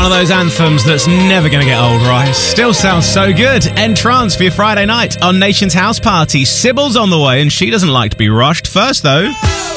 of those anthems that's never going to get old, right? Still sounds so good. Entrance for your Friday night on Nation's House Party. Sybil's on the way and she doesn't like to be rushed. First, though...